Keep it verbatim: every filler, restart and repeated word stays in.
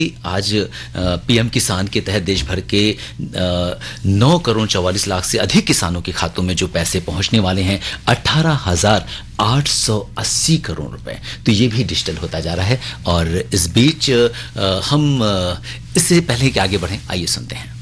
आज पीएम किसान के तहत देश भर के नौ करोड़ चौवालीस लाख से अधिक किसानों के खातों में जो पैसे पहुंचने वाले हैं अठारह हजार आठ सौ अस्सी करोड़ रुपए, तो ये भी डिजिटल होता जा रहा है। और इस बीच हम इससे पहले कि आगे बढ़ें, आइए सुनते हैं।